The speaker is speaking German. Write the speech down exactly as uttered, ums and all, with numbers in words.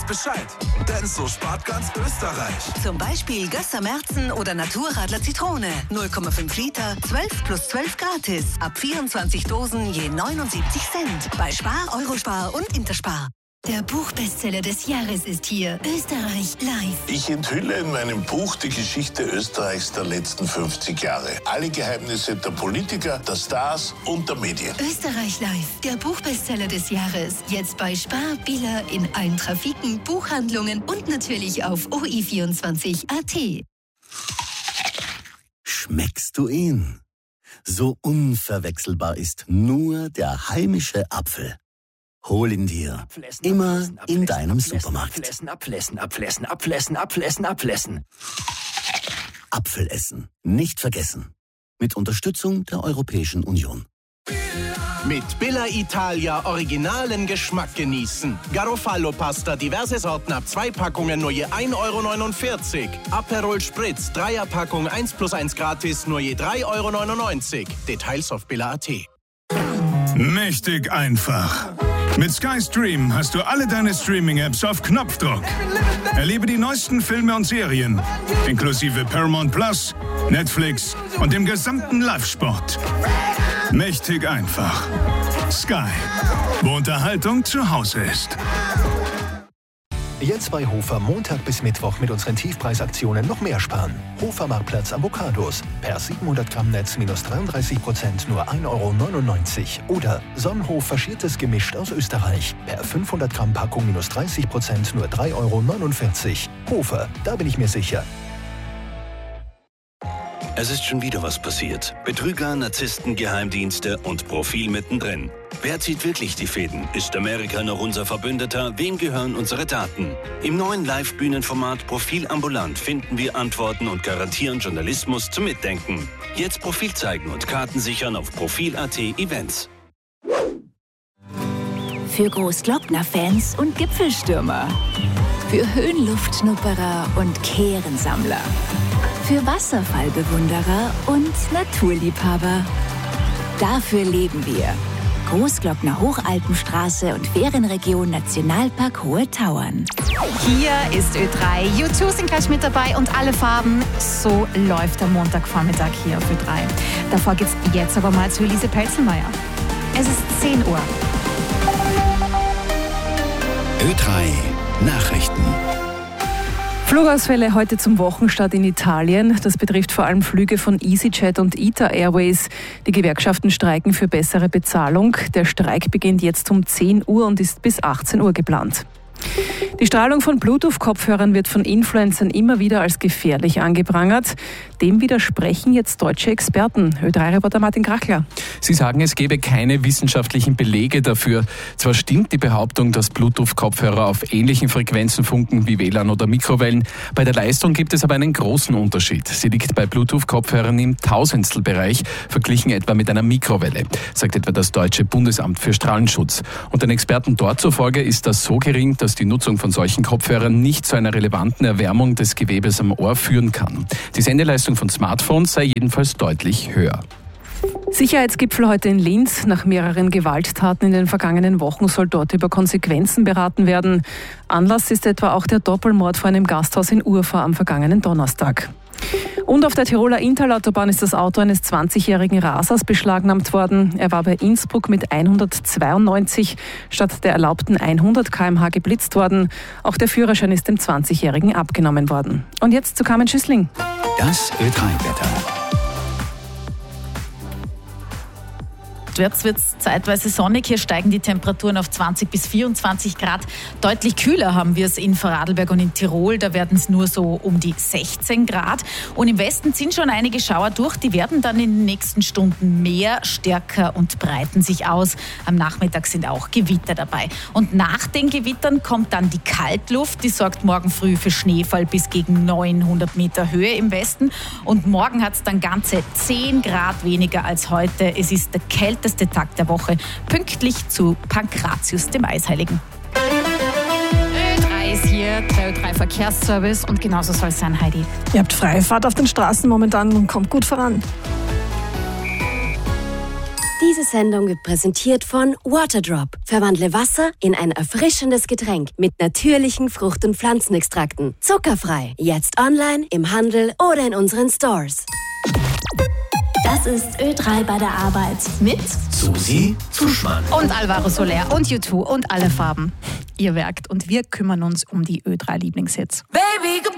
Bescheid. Denn so spart ganz Österreich. Zum Beispiel Gösser Märzen oder Naturradler Zitrone. null Komma fünf Liter, zwölf plus zwölf gratis. Ab vierundzwanzig Dosen je neunundsiebzig Cent. Bei Spar, Eurospar und Interspar. Der Buchbestseller des Jahres ist hier. Österreich live. Ich enthülle in meinem Buch die Geschichte Österreichs der letzten fünfzig Jahre. Alle Geheimnisse der Politiker, der Stars und der Medien. Österreich live. Der Buchbestseller des Jahres. Jetzt bei Spar, Billa, in allen Trafiken, Buchhandlungen und natürlich auf O I vierundzwanzig Punkt A T. Schmeckst du ihn? So unverwechselbar ist nur der heimische Apfel. Hol ihn dir. Abflessen, immer abflessen, in deinem abflessen, Supermarkt. Abflessen, abflessen, abflessen, abflessen, abflessen, abflessen. Apfelessen. Nicht vergessen. Mit Unterstützung der Europäischen Union. Mit Billa Italia originalen Geschmack genießen. Garofalo-Pasta, diverse Sorten ab zwei Packungen nur je ein Euro neunundvierzig. Aperol Spritz, Dreierpackung eins plus eins gratis nur je drei Euro neunundneunzig. Details auf billa punkt a t. Mächtig einfach. Mit Sky Stream hast du alle deine Streaming-Apps auf Knopfdruck. Erlebe die neuesten Filme und Serien, inklusive Paramount Plus, Netflix und dem gesamten Live-Sport. Mächtig einfach. Sky, wo Unterhaltung zu Hause ist. Jetzt bei Hofer Montag bis Mittwoch mit unseren Tiefpreisaktionen noch mehr sparen. Hofer Marktplatz Avocados. Per siebenhundert Gramm Netz minus dreiunddreißig Prozent nur ein Euro neunundneunzig. Oder Sonnenhof faschiertes Gemisch aus Österreich. Per fünfhundert Gramm Packung minus dreißig Prozent nur drei Euro neunundvierzig. Hofer, da bin ich mir sicher. Es ist schon wieder was passiert. Betrüger, Narzissten, Geheimdienste und Profil mittendrin. Wer zieht wirklich die Fäden? Ist Amerika noch unser Verbündeter? Wem gehören unsere Daten? Im neuen Live-Bühnenformat Profil ambulant finden wir Antworten und garantieren Journalismus zum Mitdenken. Jetzt Profil zeigen und Karten sichern auf Profil Punkt A T Events. Für Großglockner-Fans und Gipfelstürmer. Für Höhenluftschnupperer und Kehrensammler. Für Wasserfallbewunderer und Naturliebhaber. Dafür leben wir. Großglockner Hochalpenstraße und Ferienregion Nationalpark Hohe Tauern. Hier ist Ö drei. U zwei sind gleich mit dabei und alle Farben. So läuft der Montagvormittag hier auf Ö drei. Davor geht's jetzt aber mal zu Elise Pelzelmeier. Es ist zehn Uhr. Ö drei Nachrichten. Flugausfälle heute zum Wochenstart in Italien. Das betrifft vor allem Flüge von EasyJet und I T A Airways. Die Gewerkschaften streiken für bessere Bezahlung. Der Streik beginnt jetzt um zehn Uhr und ist bis achtzehn Uhr geplant. Die Strahlung von Bluetooth-Kopfhörern wird von Influencern immer wieder als gefährlich angeprangert. Dem widersprechen jetzt deutsche Experten. Ö drei Reporter Martin Krachler. Sie sagen, es gebe keine wissenschaftlichen Belege dafür. Zwar stimmt die Behauptung, dass Bluetooth-Kopfhörer auf ähnlichen Frequenzen funken wie W L A N oder Mikrowellen. Bei der Leistung gibt es aber einen großen Unterschied. Sie liegt bei Bluetooth-Kopfhörern im Tausendstelbereich, verglichen etwa mit einer Mikrowelle, sagt etwa das Deutsche Bundesamt für Strahlenschutz. Und den Experten dort zufolge ist das so gering, dass die Nutzung von solchen Kopfhörern nicht zu einer relevanten Erwärmung des Gewebes am Ohr führen kann. Die Sendeleistung von Smartphones sei jedenfalls deutlich höher. Sicherheitsgipfel heute in Linz. Nach mehreren Gewalttaten in den vergangenen Wochen soll dort über Konsequenzen beraten werden. Anlass ist etwa auch der Doppelmord vor einem Gasthaus in Urfa am vergangenen Donnerstag. Und auf der Tiroler Inntalautobahn ist das Auto eines zwanzigjährigen Rasers beschlagnahmt worden. Er war bei Innsbruck mit hundertzweiundneunzig statt der erlaubten hundert Kilometer pro Stunde geblitzt worden. Auch der Führerschein ist dem zwanzigjährigen abgenommen worden. Und jetzt zu Carmen Schüssling. Das Ö drei Wetter. Jetzt wird es zeitweise sonnig. Hier steigen die Temperaturen auf zwanzig bis vierundzwanzig Grad. Deutlich kühler haben wir es in Vorarlberg und in Tirol. Da werden es nur so um die sechzehn Grad. Und im Westen ziehen schon einige Schauer durch. Die werden dann in den nächsten Stunden mehr, stärker und breiten sich aus. Am Nachmittag sind auch Gewitter dabei. Und nach den Gewittern kommt dann die Kaltluft. Die sorgt morgen früh für Schneefall bis gegen neunhundert Meter Höhe im Westen. Und morgen hat es dann ganze zehn Grad weniger als heute. Es ist der kälteste Tag der Woche, pünktlich zu Pankratius, dem Eisheiligen. Ö drei ist hier, der Ö drei Verkehrsservice und genauso soll es sein, Heidi. Ihr habt freie Fahrt auf den Straßen momentan und kommt gut voran. Diese Sendung wird präsentiert von Waterdrop. Verwandle Wasser in ein erfrischendes Getränk mit natürlichen Frucht- und Pflanzenextrakten. Zuckerfrei. Jetzt online, im Handel oder in unseren Stores. Das ist Ö drei bei der Arbeit mit Susi Zuschmann und Alvaro Soler und U zwei und alle Farben. Ihr werkt und wir kümmern uns um die Ö drei Lieblingshits. Baby,